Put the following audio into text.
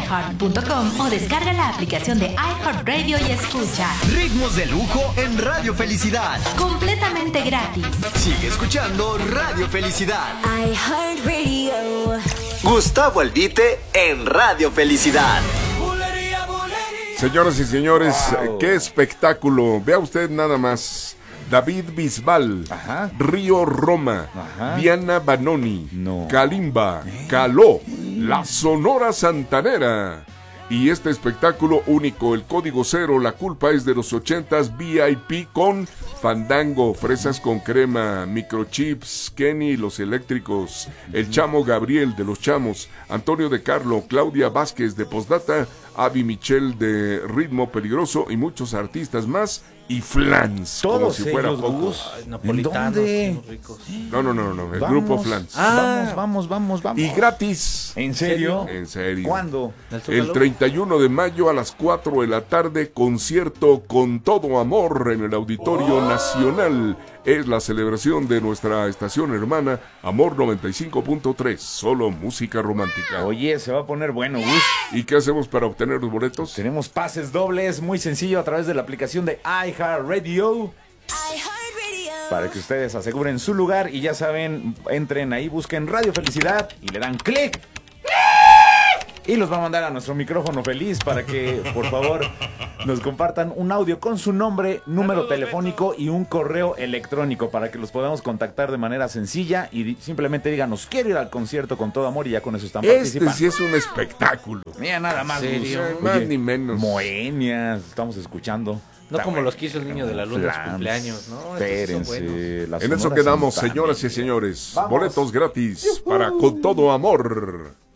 iHeart.com o descarga la aplicación de iHeartRadio y escucha Ritmos de lujo en Radio Felicidad. completamente gratis. Sigue escuchando Radio Felicidad. iHeartRadio. Gustavo Albite en Radio Felicidad. Señoras y señores, qué espectáculo. Vea usted nada más. David Bisbal, Ajá. Río Roma, Ajá. Diana Banoni, No. Kalimba, Caló, la Sonora Santanera. Y este espectáculo único, el Código Cero, la culpa es de los 80s VIP con Fandango, Fresas con Crema, Microchips, Kenny, Los Eléctricos, el Chamo Gabriel de Los Chamos, Antonio de Carlo, Claudia Vázquez de Postdata, Avi Michel de Ritmo Peligroso y muchos artistas más. Y Flans, como Todos si fuera ellos, poco. Gus. Napolitanos, ¿En dónde? unos ricos. No, el Vamos. grupo Flans. Vamos. Y gratis. ¿En serio? En serio. ¿Cuándo? El 31 de mayo a las 4 de la tarde, concierto Con Todo Amor en el Auditorio Nacional. Es la celebración de nuestra estación hermana, Amor 95.3, solo música romántica. Oye, se va a poner bueno, Gus. ¿Y qué hacemos para obtener los boletos? Tenemos pases dobles, muy sencillo, a través de la aplicación de iHeartRadio. Para que ustedes aseguren su lugar y ya saben, entren ahí, busquen Radio Felicidad y le dan clic. Y los va a mandar a nuestro micrófono feliz para que, por favor, nos compartan un audio con su nombre, número telefónico y un correo electrónico para que los podamos contactar de manera sencilla y simplemente díganos, quiero ir al concierto Con Todo Amor y ya con eso están participando. Sí es un espectáculo. Mira, nada más. ¿Serio? Gus. Más Oye, ni menos. Moenias, estamos escuchando. No Está como bueno. los que hizo el niño de la luna en su Flans. cumpleaños, ¿no? Estos sí son buenos. Espérense. la En eso Sonora quedamos, Santanera. señoras y señores. Vamos. Boletos gratis para Con Todo Amor.